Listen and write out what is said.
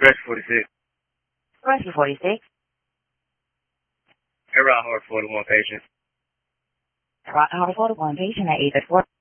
Rescue 46. Rescue 46. Route Hard 41 patient. Route Hard 41 patient at 834.